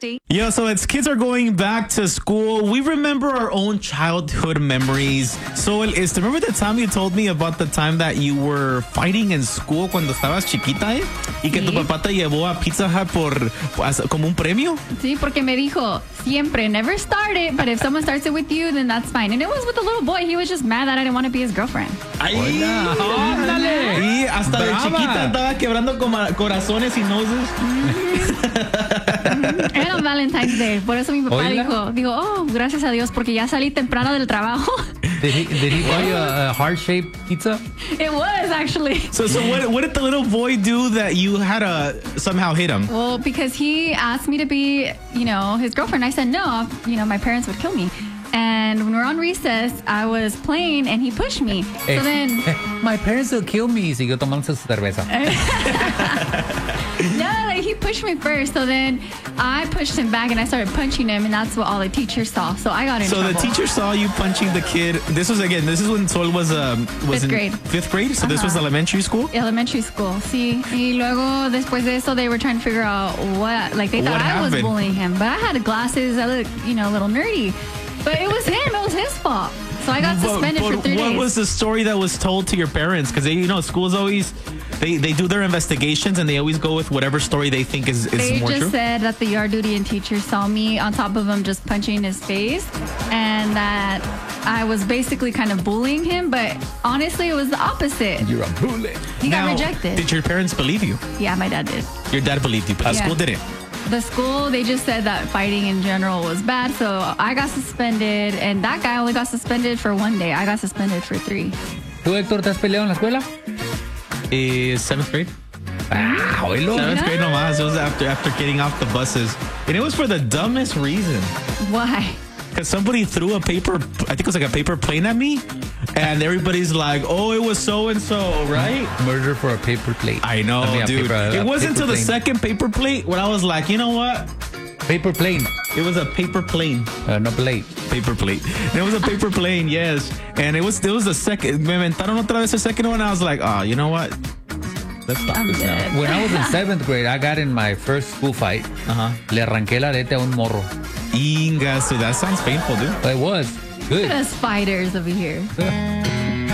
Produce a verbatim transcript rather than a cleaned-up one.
state. Yeah, so as kids are going back to school, we remember our own childhood memories. So, este, remember the time you told me about the time that you were fighting in school cuando estabas chiquita, eh? Y que Sí. tu papá te llevó a Pizza Hut por, as- como un premio? Sí, porque me dijo, siempre, never start it, but if someone starts it with you, then that's fine. And it was with a little boy. He was just mad that I didn't want to be his girlfriend. ¡Ay! ¡Ándale! Y hasta de Brava. chiquita andaba quebrando coma- corazones y noses. Era Valentine's Day. Por eso mi papá Oiga. dijo, dijo, oh, gracias a Dios, porque ya salí temprano del trabajo. Did he, did he buy you a, a heart-shaped pizza? It was, actually. So, so what, what did the little boy do that you had to somehow hit him? Well, because he asked me to be, you know, his girlfriend. I said no. You know, my parents would kill me. And when we were on recess, I was playing and he pushed me. Eh, So then, eh, my parents will kill me. Y siguió tomando su cerveza. no, like he pushed me first. So then I pushed him back and I started punching him. And that's what all the teachers saw. So I got in So trouble. the teacher saw you punching the kid. This was again. This is when Sol was um was Fifth in grade. fifth grade. So this was Uh-huh. elementary school. Elementary school, sí. Y luego, después de eso, they were trying to figure out what, like, they thought What I was happened? bullying him. But I had glasses, I looked, you know, a little nerdy. But it was him, it was his fault. So I got But, suspended but for three what days. was the story that was told to your parents? Because you know, schools always they they do their investigations and they always go with whatever story they think is is They more just true. said that the yard duty and teacher saw me on top of him just punching his face, and that I was basically kind of bullying him, but honestly, it was the opposite. You're a bully. He got Now, rejected. did your parents believe you? Yeah, my dad did. Your dad believed you, but the Yeah. school didn't. The school, they just said that fighting in general was bad, so I got suspended, and that guy only got suspended for one day. I got suspended for three. ¿Tú, Héctor, te has peleado en la escuela? Is seventh grade? Ah, oílo. Seventh Yeah. grade nomás. It was after after getting off the buses, and it was for the dumbest reason. Why? Because somebody threw a paper, I think it was like a paper plane at me, and everybody's like, "Oh, it was so and so, right?" Murder for a paper plate. I know, I mean, a dude. paper- a it wasn't paper until the plane. second paper plate when I was like, you know what? Paper plane. It was a paper plane. Uh, no plate. Paper plate. It was a paper plane, yes. And it was it was the second. Me inventaron otra vez the second one. I was like, oh, you know what? Let's stop I'm this now. dead. When I was in seventh grade, I got in my first school fight. Uh huh. Le arranqué el arete a un morro. Ingas, dude, that sounds painful, dude. But it was good. Us fighters over here.